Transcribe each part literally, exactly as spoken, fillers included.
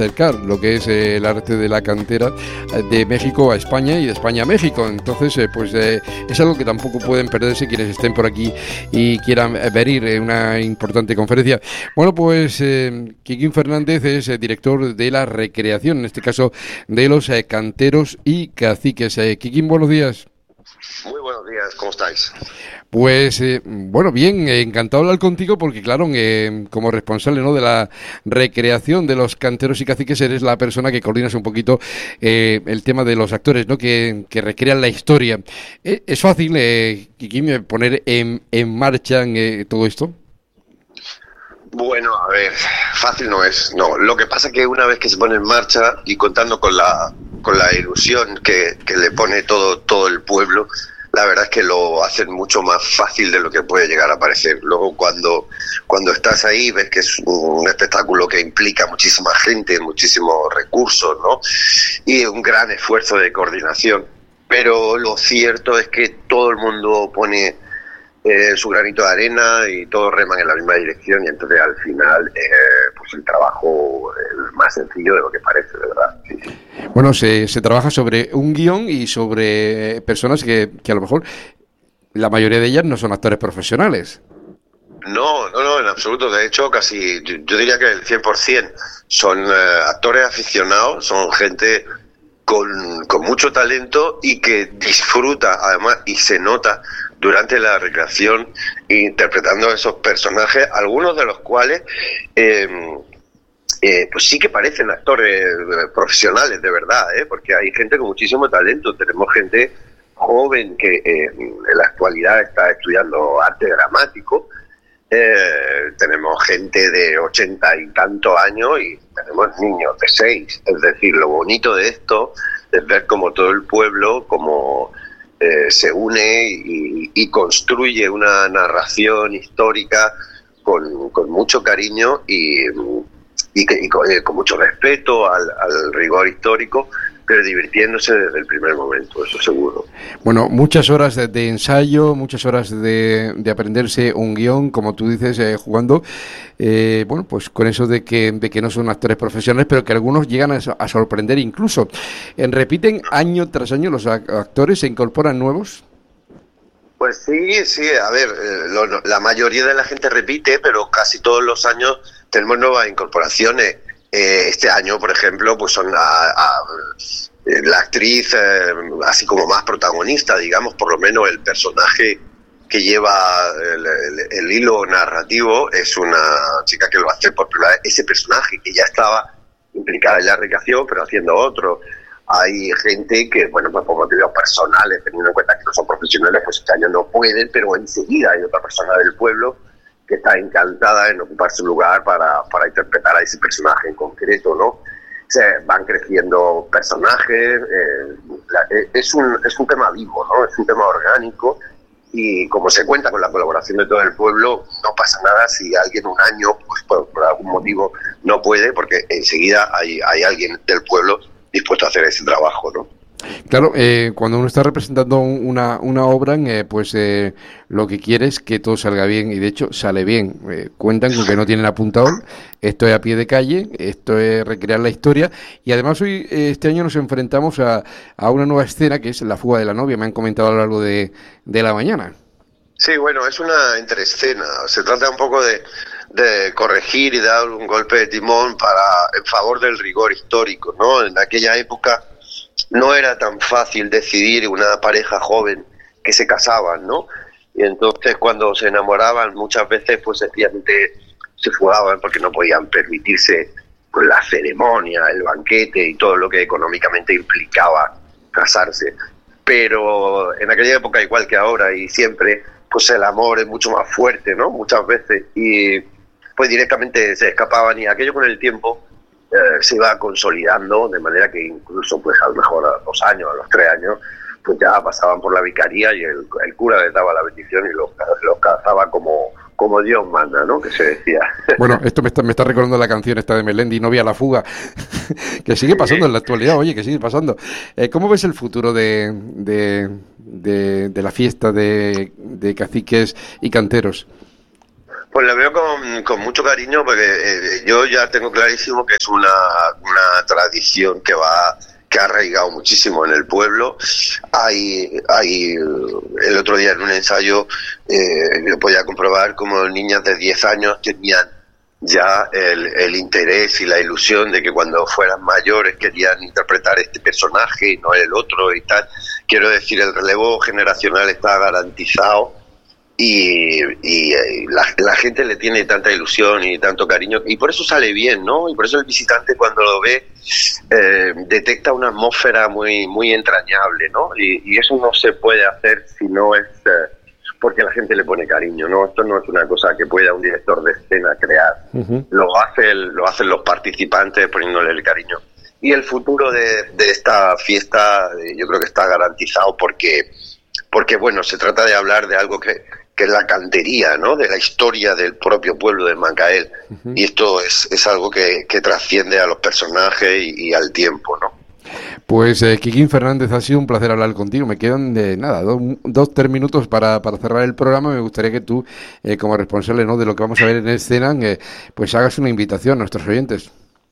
acercar lo que es eh, el arte de la cantera eh, de México a España y de España a México. Entonces, eh, pues eh, es algo que tampoco pueden perderse quienes estén por aquí y quieran eh, venir en una importante conferencia. Bueno, pues eh, Kikín Fernández es eh, director de la recreación, en este caso de los eh, canteros y caciques. Eh, Kikín, buenos días. Muy buenos días, ¿cómo estáis? Pues, eh, bueno, bien, eh, encantado de hablar contigo porque, claro, eh, como responsable, ¿no?, de la recreación de los canteros y caciques, eres la persona que coordinas un poquito eh, el tema de los actores, ¿no?, que, que recrean la historia. Eh, ¿Es fácil, eh, Kikín, poner en, en marcha eh, todo esto? Bueno, a ver, fácil no es, no. Lo que pasa es que una vez que se pone en marcha y contando con la con la ilusión que, que le pone todo todo el pueblo, la verdad es que lo hacen mucho más fácil de lo que puede llegar a parecer. Luego cuando, cuando estás ahí ves que es un espectáculo que implica muchísima gente, muchísimos recursos, ¿no? Y un gran esfuerzo de coordinación. Pero lo cierto es que todo el mundo pone eh, su granito de arena y todos reman en la misma dirección y entonces al final eh, pues el trabajo es más sencillo de lo que parece, de verdad. Sí, sí. Bueno, se, se trabaja sobre un guión y sobre personas que, que a lo mejor la mayoría de ellas no son actores profesionales. No, no, no, en absoluto. De hecho, casi yo, yo diría que el cien por ciento son eh, actores aficionados, son gente con, con mucho talento y que disfruta además y se nota durante la recreación interpretando a esos personajes, algunos de los cuales eh, eh, pues sí que parecen actores profesionales de verdad, ¿eh? Porque hay gente con muchísimo talento. Tenemos gente joven que eh, en la actualidad está estudiando arte dramático, eh, tenemos gente de ochenta y tantos años y tenemos niños de seis. Es decir, lo bonito de esto es ver cómo todo el pueblo, como Eh, se une y, y construye una narración histórica con, con mucho cariño y, y, que, y con, eh, con mucho respeto al, al rigor histórico, pero divirtiéndose desde el primer momento, eso seguro. Bueno, muchas horas de, de ensayo, muchas horas de, de aprenderse un guión, como tú dices, eh, jugando, eh, bueno, pues con eso de que, de que no son actores profesionales, pero que algunos llegan a, a sorprender incluso. Eh, ¿Repiten año tras año los actores, se incorporan nuevos? Pues sí, sí, a ver, eh, lo, la mayoría de la gente repite, pero casi todos los años tenemos nuevas incorporaciones. Eh, este año, por ejemplo, pues son a, a, la actriz eh, así como más protagonista, digamos, por lo menos el personaje que lleva el, el, el hilo narrativo es una chica que lo hace por primera vez. Ese personaje que ya estaba implicada en la recreación, pero haciendo otro. Hay gente que, bueno, pues por motivos personales, teniendo en cuenta que no son profesionales, pues este año no pueden, pero enseguida hay otra persona del pueblo que está encantada en ocupar su lugar para, para interpretar a ese personaje en concreto, ¿no? Se van creciendo personajes, eh, la, es, un, es un tema vivo, ¿no? Es un tema orgánico y como se cuenta con la colaboración de todo el pueblo, no pasa nada si alguien un año, pues por, por algún motivo, no puede, porque enseguida hay, hay alguien del pueblo dispuesto a hacer ese trabajo, ¿no? Claro, eh, cuando uno está representando una, una obra, eh, pues eh, lo que quiere es que todo salga bien y de hecho sale bien. Eh, cuentan con que no tienen apuntador, esto es a pie de calle, esto es recrear la historia y además hoy, eh, este año nos enfrentamos a, a una nueva escena que es La fuga de la novia, me han comentado a lo largo de, de la mañana. Sí, bueno, es una interescena, se trata un poco de, de corregir y dar un golpe de timón para en favor del rigor histórico, ¿no? En aquella época no era tan fácil decidir una pareja joven que se casaban, ¿no? Y entonces cuando se enamoraban muchas veces pues sencillamente se fugaban porque no podían permitirse pues, la ceremonia, el banquete y todo lo que económicamente implicaba casarse. Pero en aquella época, igual que ahora y siempre, pues el amor es mucho más fuerte, ¿no? Muchas veces. Y pues directamente se escapaban y aquello con el tiempo Eh, se iba consolidando, de manera que incluso pues a lo mejor a los años, a los tres años, pues ya pasaban por la vicaría y el, el cura les daba la bendición y los, los cazaba como, como Dios manda, ¿no? Que se decía. Bueno, esto me está, me está recordando la canción esta de Melendi, Novia a la fuga, que sigue pasando en la actualidad, oye, que sigue pasando. Eh, ¿Cómo ves el futuro de, de, de, de la fiesta de, de caciques y canteros? Pues la veo con, con mucho cariño porque eh, yo ya tengo clarísimo que es una, una tradición que va que ha arraigado muchísimo en el pueblo. Hay, hay el otro día en un ensayo eh, yo podía comprobar como niñas de diez años tenían ya el, el interés y la ilusión de que cuando fueran mayores querían interpretar este personaje y no el otro y tal. Quiero decir, el relevo generacional está garantizado. Y, y, y la, la gente le tiene tanta ilusión y tanto cariño, y por eso sale bien, ¿no? Y por eso el visitante cuando lo ve eh, detecta una atmósfera muy muy entrañable, ¿no? Y, y eso no se puede hacer si no es eh, porque la gente le pone cariño, ¿no? Esto no es una cosa que pueda un director de escena crear. Uh-huh. Lo hace el, lo hacen los participantes poniéndole el cariño. Y el futuro de, de esta fiesta eh, yo creo que está garantizado porque, porque, bueno, se trata de hablar de algo que que es la cantería, ¿no? De la historia del propio pueblo de Macael. Uh-huh. Y esto es, es algo que, que trasciende a los personajes y, y al tiempo, ¿no? Pues eh, Kikín Fernández, ha sido un placer hablar contigo. Me quedan de nada, dos, dos tres minutos para, para cerrar el programa. Me gustaría que tú, eh, como responsable, ¿no?, de lo que vamos a ver en escena, eh, pues hagas una invitación a nuestros oyentes.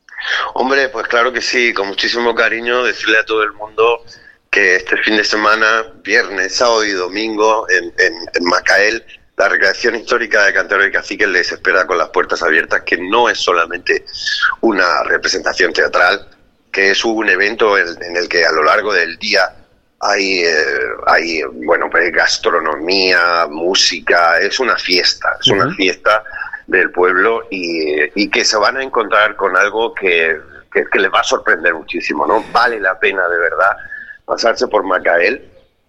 Hombre, pues claro que sí, con muchísimo cariño, decirle a todo el mundo que este fin de semana, viernes, sábado y domingo, en, en, en Macael, la recreación histórica de Canteros y Caciques les espera con las puertas abiertas, que no es solamente una representación teatral, que es un evento en, en el que a lo largo del día hay, eh, hay bueno, pues gastronomía, música, es una fiesta, es uh-huh. una fiesta del pueblo y, y que se van a encontrar con algo que, que, que les va a sorprender muchísimo, ¿no? Vale la pena de verdad pasarse por Macael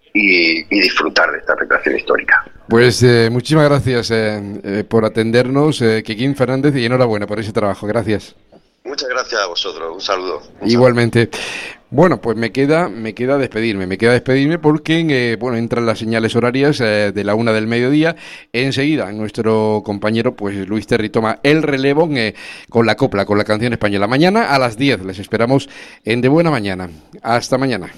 y, y disfrutar de esta recreación histórica. Pues eh, muchísimas gracias eh, eh, por atendernos, eh, Kikín Fernández, y enhorabuena por ese trabajo. Gracias. Muchas gracias a vosotros. Un saludo. Un Igualmente. Saludo. Bueno, pues me queda me queda despedirme, me queda despedirme porque eh, bueno, entran las señales horarias eh, de la una del mediodía. Enseguida nuestro compañero pues Luis Terry toma el relevo eh, con la copla, con la canción española. Mañana a las diez les esperamos en De Buena Mañana. Hasta mañana.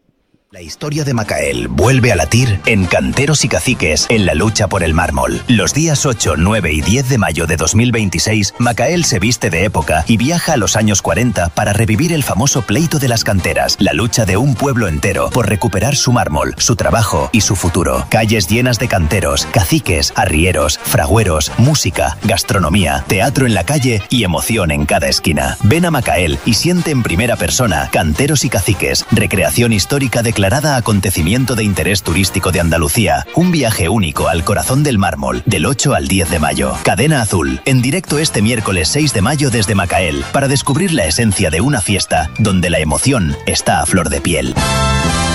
La historia de Macael vuelve a latir en Canteros y Caciques en la lucha por el mármol. Los días ocho, nueve y diez de mayo de dos mil veintiséis, Macael se viste de época y viaja a los años cuarenta para revivir el famoso pleito de las canteras, la lucha de un pueblo entero por recuperar su mármol, su trabajo y su futuro. Calles llenas de canteros, caciques, arrieros, fragüeros, música, gastronomía, teatro en la calle y emoción en cada esquina. Ven a Macael y siente en primera persona Canteros y Caciques, recreación histórica declarada acontecimiento de interés turístico de Andalucía. Un viaje único al corazón del mármol, del ocho al diez de mayo. Cadena Azul, en directo este miércoles seis de mayo desde Macael, para descubrir la esencia de una fiesta donde la emoción está a flor de piel.